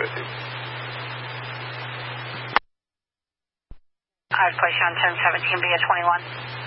1050. I'd place you on 1017, be at 21.